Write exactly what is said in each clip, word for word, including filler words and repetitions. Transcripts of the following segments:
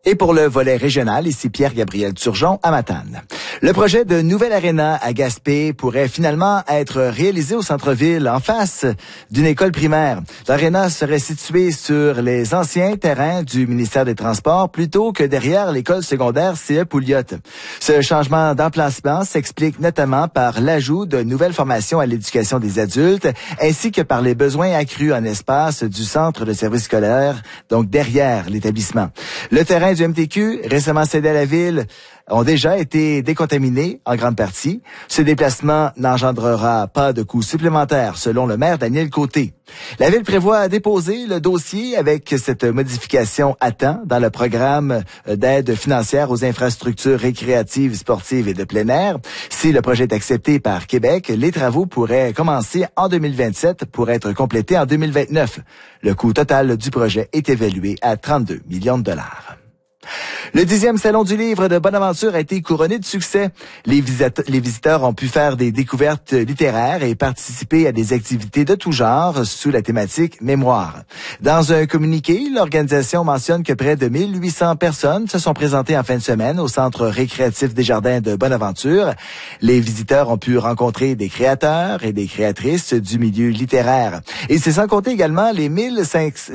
Et pour le volet régional, ici Pierre-Gabriel Turgeon à Matane. Le projet de nouvelle aréna à Gaspé pourrait finalement être réalisé au centre-ville, en face d'une école primaire. L'aréna serait située sur les anciens terrains du ministère des Transports plutôt que derrière l'école secondaire C E Pouliot. Ce changement d'emplacement s'explique notamment par l'ajout de nouvelles formations à l'éducation des adultes, ainsi que par les besoins accrus en espace du centre de service scolaire, donc derrière l'établissement. Le terrain du M T Q, récemment cédé à la ville, ont déjà été décontaminés en grande partie. Ce déplacement n'engendrera pas de coûts supplémentaires, selon le maire Daniel Côté. La ville prévoit déposer le dossier avec cette modification à temps dans le programme d'aide financière aux infrastructures récréatives, sportives et de plein air. Si le projet est accepté par Québec, les travaux pourraient commencer en deux mille vingt-sept pour être complétés en deux mille vingt-neuf. Le coût total du projet est évalué à trente-deux millions de dollars. Le dixième Salon du livre de Bonaventure a été couronné de succès. Les, visite- les visiteurs ont pu faire des découvertes littéraires et participer à des activités de tout genre sous la thématique mémoire. Dans un communiqué, l'organisation mentionne que près de mille huit cents personnes se sont présentées en fin de semaine au Centre récréatif des Jardins de Bonaventure. Les visiteurs ont pu rencontrer des créateurs et des créatrices du milieu littéraire. Et c'est sans compter également les mille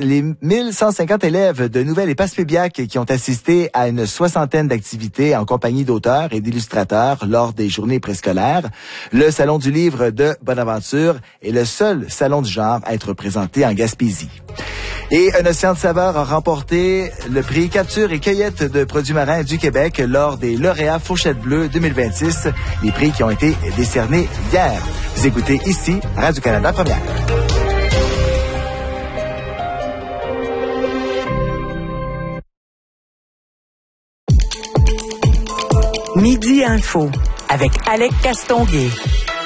cent cinquante élèves de Nouvelle et Passepébiac qui ont assisté à une soixantaine d'activités en compagnie d'auteurs et d'illustrateurs lors des journées préscolaires. Le Salon du livre de Bonaventure est le seul salon du genre à être présenté en Gaspésie. Et un océan de saveurs a remporté le prix Capture et cueillette de produits marins du Québec lors des lauréats Fourchette Bleue deux mille vingt-six, les prix qui ont été décernés hier. Vous écoutez ici Radio-Canada Première. Midi Info avec Alec Castonguay.